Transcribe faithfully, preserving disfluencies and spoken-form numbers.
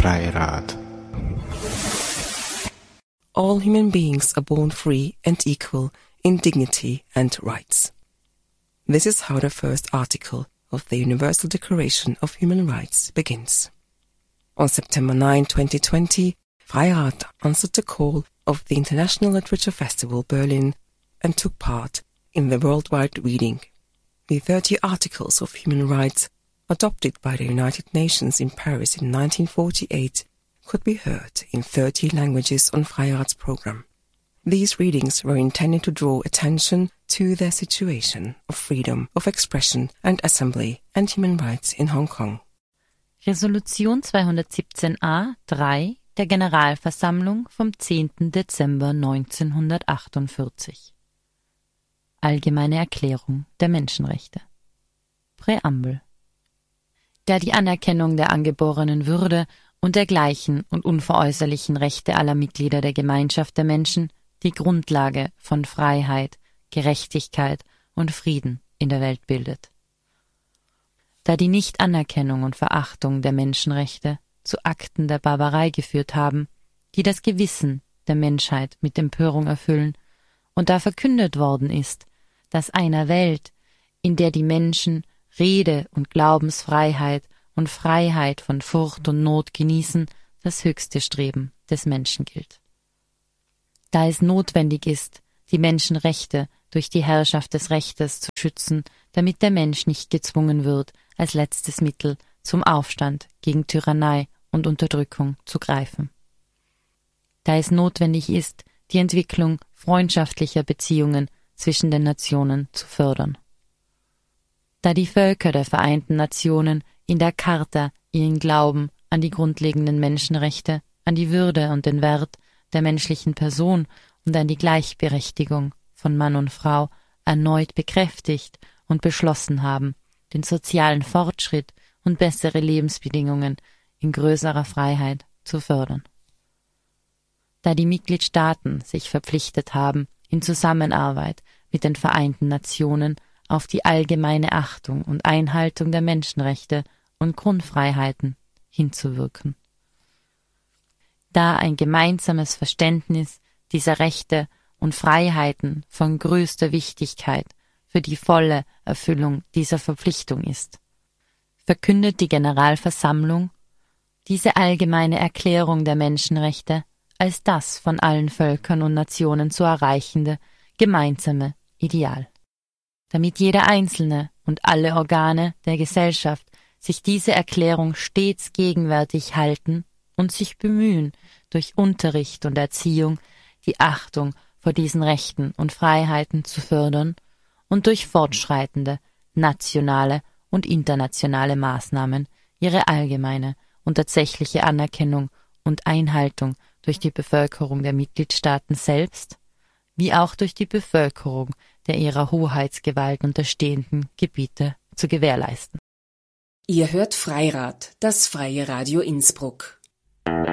Freirat. All human beings are born free and equal in dignity and rights. This is how the first article of the Universal Declaration of Human Rights begins. On September ninth, twenty twenty, Freirat answered the call of the International Literature Festival Berlin and took part in the worldwide reading. The thirty articles of human rights adopted by the United Nations in Paris in nineteen forty-eight could be heard in thirty languages on Freirat's program. These readings were intended to draw attention to the situation of freedom of expression and assembly and human rights in Hong Kong. Resolution zweihundertsiebzehn a drei der Generalversammlung vom zehnten Dezember neunzehnhundertachtundvierzig. Allgemeine Erklärung der Menschenrechte. Präambel. Da die Anerkennung der angeborenen Würde und der gleichen und unveräußerlichen Rechte aller Mitglieder der Gemeinschaft der Menschen die Grundlage von Freiheit, Gerechtigkeit und Frieden in der Welt bildet. Da die Nichtanerkennung und Verachtung der Menschenrechte zu Akten der Barbarei geführt haben, die das Gewissen der Menschheit mit Empörung erfüllen, und da verkündet worden ist, dass einer Welt, in der die Menschen Rede- und Glaubensfreiheit und Freiheit von Furcht und Not genießen, das höchste Streben des Menschen gilt. Da es notwendig ist, die Menschenrechte durch die Herrschaft des Rechtes zu schützen, damit der Mensch nicht gezwungen wird, als letztes Mittel zum Aufstand gegen Tyrannei und Unterdrückung zu greifen. Da es notwendig ist, die Entwicklung freundschaftlicher Beziehungen zwischen den Nationen zu fördern. Da die Völker der Vereinten Nationen in der Charta ihren Glauben an die grundlegenden Menschenrechte, an die Würde und den Wert der menschlichen Person und an die Gleichberechtigung von Mann und Frau erneut bekräftigt und beschlossen haben, den sozialen Fortschritt und bessere Lebensbedingungen in größerer Freiheit zu fördern. Da die Mitgliedstaaten sich verpflichtet haben, in Zusammenarbeit mit den Vereinten Nationen auf die allgemeine Achtung und Einhaltung der Menschenrechte und Grundfreiheiten hinzuwirken. Da ein gemeinsames Verständnis dieser Rechte und Freiheiten von größter Wichtigkeit für die volle Erfüllung dieser Verpflichtung ist, verkündet die Generalversammlung diese allgemeine Erklärung der Menschenrechte als das von allen Völkern und Nationen zu erreichende gemeinsame Ideal. Damit jeder Einzelne und alle Organe der Gesellschaft sich diese Erklärung stets gegenwärtig halten und sich bemühen, durch Unterricht und Erziehung die Achtung vor diesen Rechten und Freiheiten zu fördern und durch fortschreitende nationale und internationale Maßnahmen ihre allgemeine und tatsächliche Anerkennung und Einhaltung durch die Bevölkerung der Mitgliedstaaten selbst, wie auch durch die Bevölkerung der ihrer Hoheitsgewalt unterstehenden Gebiete zu gewährleisten. Ihr hört Freirat, das freie Radio Innsbruck.